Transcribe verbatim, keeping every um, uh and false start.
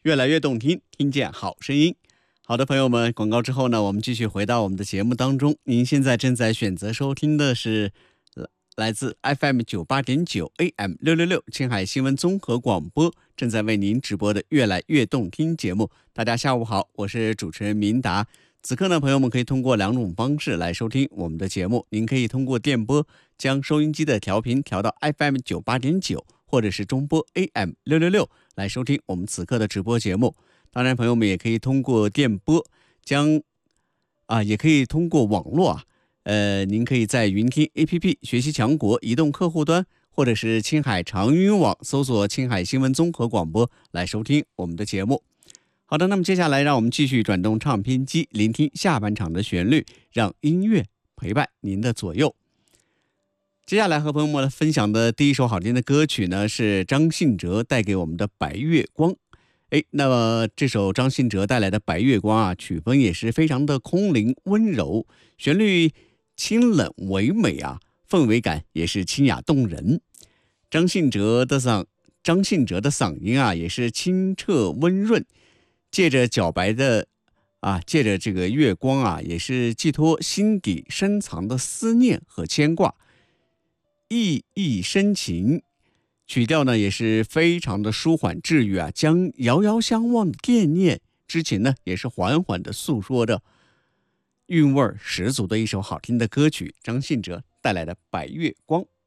越来越动听，听见好声音。好的，朋友们，广告之后呢，我们继续回到我们的节目当中。您现在正在选择收听的是来自 F M 九八点九 A M 六六六青海新闻综合广播正在为您直播的越来越动听节目。大家下午好，我是主持人明达。此刻呢，朋友们可以通过两种方式来收听我们的节目。您可以通过电波将收音机的调频调到 F M 九八点九，或者是中波 A M 六六六来收听我们此刻的直播节目。当然，朋友们也可以通过电波将啊，也可以通过网络啊，呃，您可以在云听 A P P 学习强国移动客户端，或者是青海长云网搜索青海新闻综合广播来收听我们的节目。好的，那么接下来让我们继续转动唱片机，聆听下半场的旋律，让音乐陪伴您的左右。接下来和朋友们来分享的第一首好听的歌曲呢，是张信哲带给我们的《白月光》。哎，那么这首张信哲带来的《白月光》啊，曲风也是非常的空灵温柔，旋律清冷唯美啊，氛围感也是清雅动人。张信哲的嗓，张信哲的嗓音啊，也是清澈温润，借着皎白的啊，借着这个月光啊，也是寄托心底深藏的思念和牵挂，意意深情。曲调呢也是非常的舒缓治愈啊，将遥遥相望的惦念之情呢也是缓缓的诉说着，韵味十足的一首好听的歌曲，张信哲带来的《白月光》。